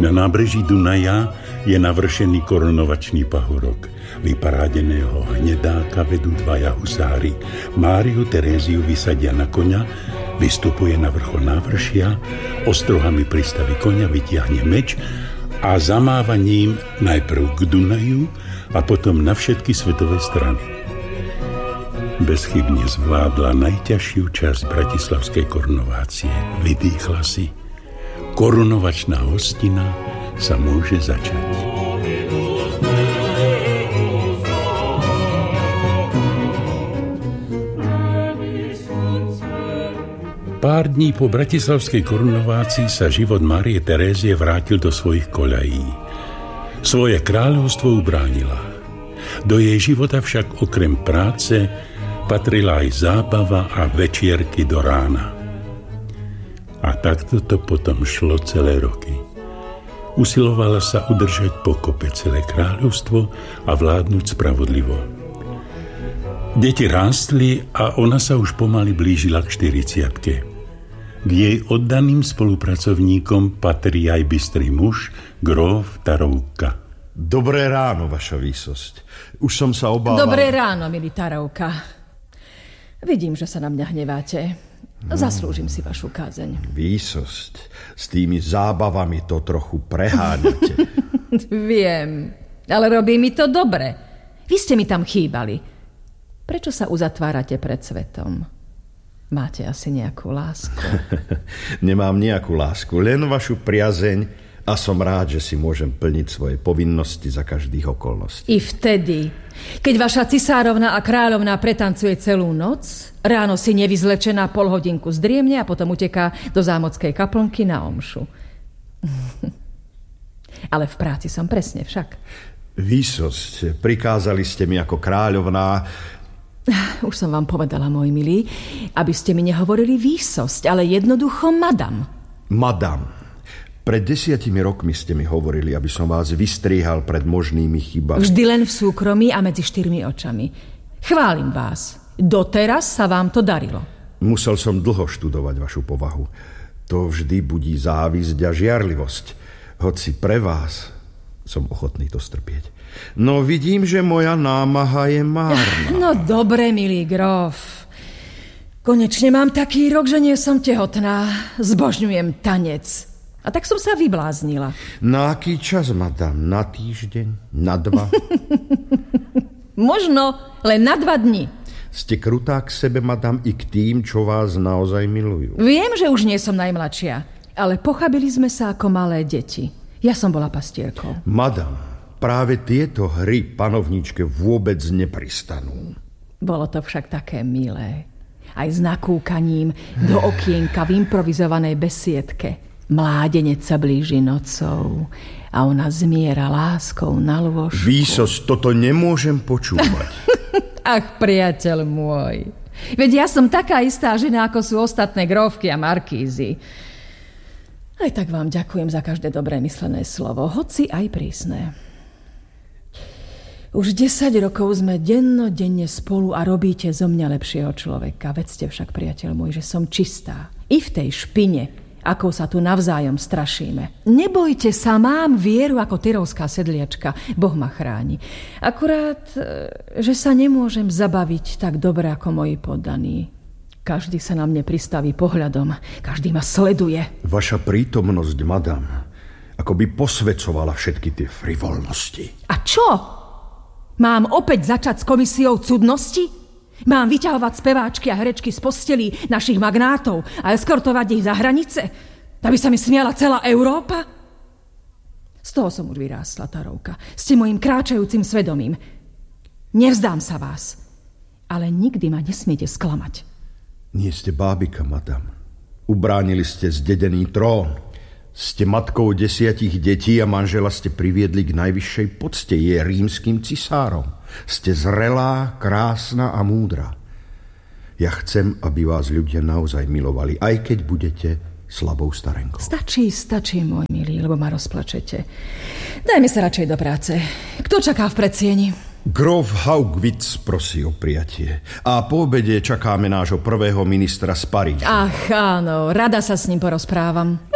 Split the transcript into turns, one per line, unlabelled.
Na nábreží Dunaja je navršený korunovačný pahorok. Vyparádeného hnedáka vedú dvaja husári. Máriu Teréziu vysadia na koňa, vystupuje na vrchol návršia, ostrohami pristaví koňa, vytiahne meč a zamáva ním najprv k Dunaju a potom na všetky svetové strany. Bezchybne zvládla najťažšiu časť bratislavskej korunovácie. Vydýchla si. Korunovačná hostina sa môže začať. Pár dní po bratislavskej korunovácii sa život Márie Terézie vrátil do svojich koľají. Svoje kráľovstvo ubránila. Do jej života však okrem práce patrila aj zábava a večierky do rána. A takto to potom šlo celé roky. Usilovala sa udržať pokope celé kráľovstvo a vládnuť spravodlivo. Deti rástli a ona sa už pomaly blížila k 40-tke. K jej oddaným spolupracovníkom patrí aj bystrý muž, gróf Tarouka.
Dobré ráno, vaša výsosť. Už som sa obával...
Dobré ráno, milý Tarouka. Vidím, že sa na mňa hneváte. Zaslúžim si vašu kázeň.
Výsosť, s tými zábavami to trochu preháňate.
Viem, ale robí mi to dobre. Vy ste mi tam chýbali. Prečo sa uzatvárate pred svetom? Máte asi nejakú lásku?
Nemám nejakú lásku, len vašu priazeň a som rád, že si môžem plniť svoje povinnosti za každých okolností.
I vtedy, keď vaša cisárovna a kráľovná pretancuje celú noc, ráno si nevyzlečená polhodinku zdriemne a potom uteká do zámockej kaplnky na omšu. Ale v práci som presne však.
Výsosť, prikázali ste mi ako kráľovná...
Už som vám povedala, môj milý, aby ste mi nehovorili výsosť, ale jednoducho madam.
Madam. Pred 10 rokmi ste mi hovorili, aby som vás vystriehal pred možnými chybami.
Vždy len v súkromí a medzi 4 očami. Chválim vás. Doteraz sa vám to darilo.
Musel som dlho študovať vašu povahu. To vždy budí závisť a žiarlivosť. Hoci pre vás som ochotný to strpieť. No vidím, že moja námaha je márna.
No dobre, milý gróf. Konečne mám taký rok, že nie som tehotná. Zbožňujem tanec. A tak som sa vybláznila.
Na aký čas, madam? Na týždeň? Na 2?
Možno len na 2 dni.
Ste krutá k sebe, madam, i k tým, čo vás naozaj milujú.
Viem, že už nie som najmladšia, ale pochabili sme sa ako malé deti. Ja som bola pastierkou.
Madam, práve tieto hry panovničke vôbec nepristanú.
Bolo to však také milé. Aj s nakúkaním do okienka v improvizovanej besiedke. Mládenec sa blíži nocou a ona zmiera láskou na lôžku.
Výsosť, toto nemôžem počúvať.
Ach, priateľ môj. Veď ja som taká istá žena, ako sú ostatné grófky a markízy. Aj tak vám ďakujem za každé dobré myslené slovo, hoci aj prísne. Už 10 rokov sme dennodenne spolu a robíte zo mňa lepšieho človeka. Vedzte však, priateľ môj, že som čistá. I v tej špine, ako sa tu navzájom strašíme. Nebojte sa, mám vieru ako tyrovská sedliačka. Boh ma chráni. Akurát, že sa nemôžem zabaviť tak dobre ako moji poddaní. Každý sa na mne pristaví pohľadom. Každý ma sleduje.
Vaša prítomnosť, madam, ako by posvedcovala všetky tie frivolnosti.
A čo? Mám opäť začať s komisiou cudnosti? Mám vyťahovať speváčky a herečky z postelí našich magnátov a eskortovať ich za hranice? Aby sa mi smiala celá Európa? Z toho som už vyrástla, Tarouka. Ste mojim kráčajúcim svedomím. Nevzdám sa vás, ale nikdy ma nesmiete sklamať.
Nie ste bábika, madam. Ubránili ste zdedený trón. Ste matkou 10 detí a manžela ste priviedli k najvyššej pocte. Je rímskym cisárom. Ste zrelá, krásna a múdra. Ja chcem, aby vás ľudia naozaj milovali, aj keď budete slabou starenkou.
Stačí, môj milý, lebo ma rozplačete. Dajme sa radšej do práce. Kto čaká v predsieni?
Gróf Haugwitz prosí o prijatie. A po obede čakáme nášho prvého ministra z Paríža.
Ach, áno, rada sa s ním porozprávam.